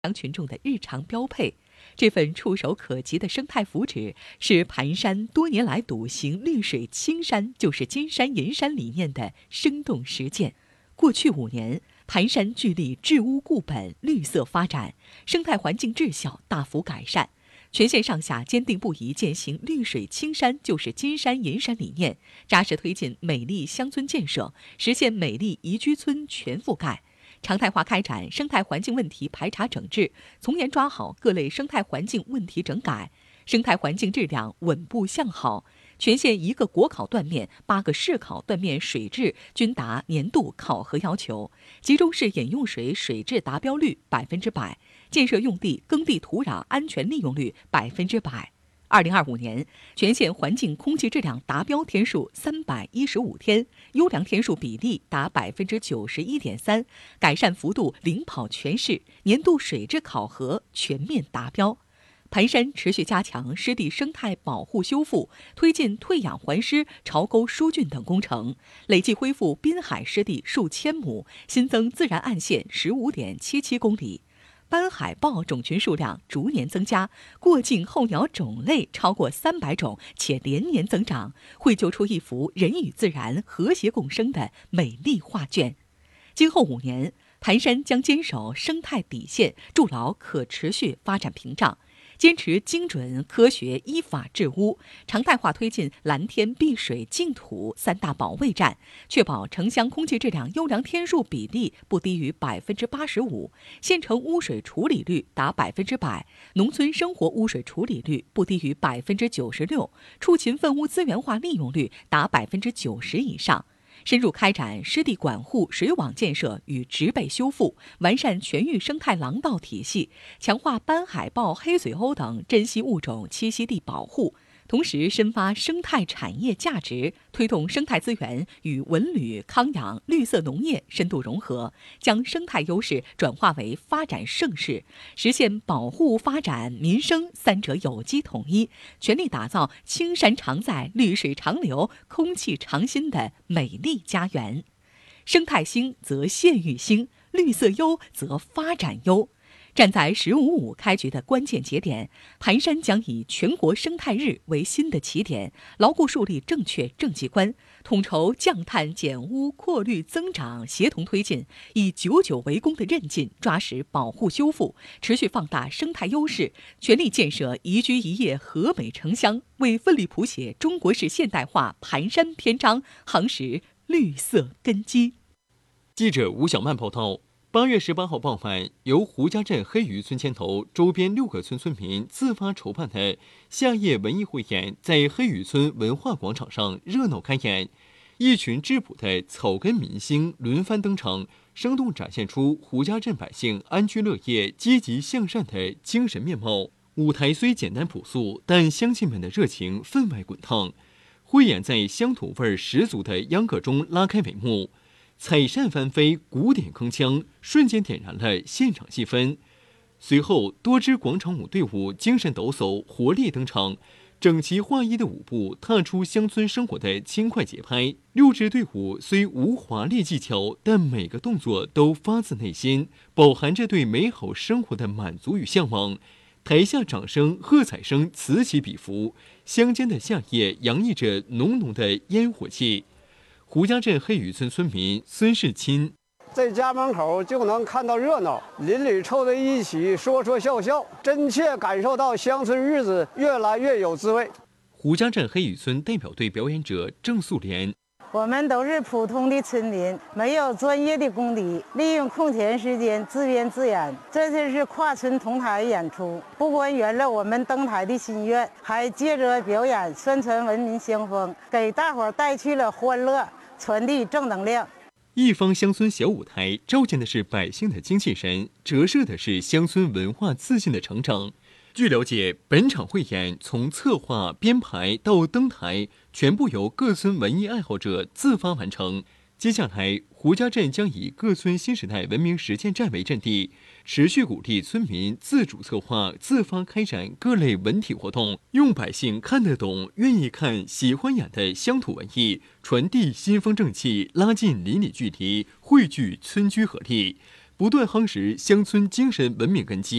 群众的日常标配。这份触手可及的生态福祉，是盘山多年来笃行绿水青山就是金山银山理念的生动实践。过去5年，盘山聚力治污固本、绿色发展，生态环境质效大幅改善。全县上下坚定不移践行绿水青山就是金山银山理念，扎实推进美丽乡村建设，实现美丽宜居村全覆盖。常态化开展生态环境问题排查整治，从严抓好各类生态环境问题整改，生态环境质量稳步向好。全县1个国考断面、8个市考断面水质均达年度考核要求，集中式饮用水水质达标率100%，建设用地耕地土壤安全利用率100%。2025年，全县环境空气质量达标天数315天，优良天数比例达91.3%，改善幅度领跑全市，年度水质考核全面达标。盘山持续加强湿地生态保护修复，推进退养还湿、潮沟疏浚等工程，累计恢复滨海湿地数千亩，新增自然岸线15.77公里。斑海豹种群数量逐年增加，过境候鸟种类超过300种，且连年增长，绘就出一幅人与自然和谐共生的美丽画卷。今后5年，盘山将坚守生态底线，筑牢可持续发展屏障，坚持精准、科学、依法治污，常态化推进蓝天、碧水、净土3大保卫战，确保城乡空气质量优良天数比例不低于85%，县城污水处理率达100%，农村生活污水处理率不低于96%，畜禽粪污资源化利用率达90%以上。深入开展湿地管护、水网建设与植被修复，完善全域生态廊道体系，强化斑海豹、黑嘴鸥等珍稀物种栖息地保护，同时深发生态产业价值，推动生态资源与文旅、康养、绿色农业深度融合，将生态优势转化为发展盛世，实现保护、发展、民生3者有机统一，全力打造青山常在、绿水长流、空气常新的美丽家园。生态兴则县域兴，绿色优则发展优。站在“1055”开局的关键节点，盘山将以全国生态日为新的起点，牢固树立正确政绩观，统筹降碳减污、扩绿增长，协同推进，以久为功的韧劲抓实保护修复，持续放大生态优势，全力建设宜居宜业和美城乡，为奋力谱写中国式现代化盘山篇章夯实绿色根基。 记者吴小曼报道。8月18号傍晚，由胡家镇黑鱼村牵头，周边6个村村民自发筹办的夏夜文艺汇演，在黑鱼村文化广场上热闹开演。一群质朴的草根明星轮番登场，生动展现出胡家镇百姓安居乐业、积极向善的精神面貌。舞台虽简单朴素，但乡亲们的热情分外滚烫。汇演在乡土味十足的秧歌中拉开帷幕。彩扇翻飞，鼓点铿锵，瞬间点燃了现场气氛。随后，多支广场舞队伍精神抖擞，活力登场，整齐划一的舞步踏出乡村生活的轻快节拍。6支队伍虽无华丽技巧，但每个动作都发自内心，饱含着对美好生活的满足与向往。台下掌声、喝彩声此起彼伏，乡间的夏夜洋溢着浓浓的烟火气。胡家镇黑鱼村村民孙世钦， 在家门口就能看到热闹，邻里凑在一起说说笑笑，真切感受到乡村日子越来越有滋味。 胡家镇黑鱼村代表队表演者郑素莲， 我们都是普通的村民，没有专业的功底，利用空闲时间自编自演，这次是跨村同台演出，不光圆了我们登台的心愿，还借着表演宣传文明乡风，给大伙带去了欢乐，传递正能量。 一方乡村小舞台，照见的是百姓的精气神，折射的是乡村文化自信的成长。据了解，本场汇演从策划、编排到登台，全部由各村文艺爱好者自发完成。接下来，胡家镇将以各村新时代文明实践站为阵地，持续鼓励村民自主策划、自发开展各类文体活动，用百姓看得懂、愿意看、喜欢演的乡土文艺，传递新风正气，拉近邻里距离，汇聚村居合力， 不断夯实乡村精神文明根基。